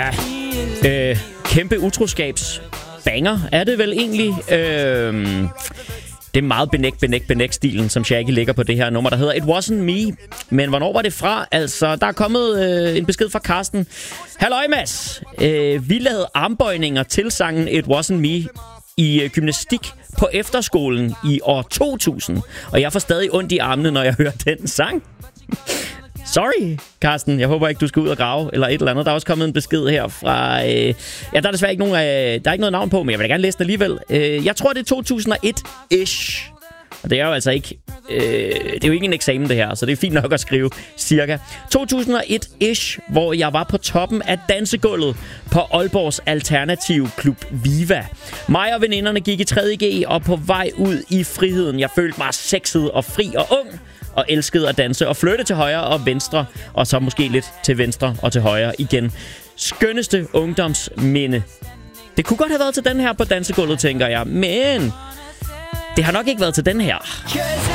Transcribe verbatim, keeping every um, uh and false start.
Øh, kæmpe utroskabsbanger er det vel egentlig. Øh, det er meget benægt, benægt, benægt-stilen, som Shaggy ligger på det her nummer, der hedder It Wasn't Me. Men hvornår var det fra? Altså, der er kommet øh, en besked fra Karsten. Halløj, Mads. Øh, vi lavede armbøjninger til sangen It Wasn't Me i øh, gymnastik på efterskolen i år to tusind. Og jeg får stadig ondt i armene, når jeg hører den sang. Sorry, Karsten. Jeg håber ikke, du skal ud og grave eller et eller andet. Der er også kommet en besked her fra... Øh, ja, der er desværre ikke nogen, øh, der er ikke noget navn på, men jeg vil da gerne læse det alligevel. Øh, jeg tror, det er to tusind og et-ish. Og det er jo altså ikke... Øh, det er jo ikke en eksamen, det her, så det er fint nok at skrive cirka. to tusind og et-ish, hvor jeg var på toppen af dansegulvet på Aalborgs alternative klub Viva. Mig og veninderne gik i tredje G og på vej ud i friheden. Jeg følte mig sexet og fri og ung, og elskede at danse og flytte til højre og venstre, og så måske lidt til venstre og til højre igen. Skønneste ungdomsminde. Det kunne godt have været til den her på dansegulvet, tænker jeg, men det har nok ikke været til den her.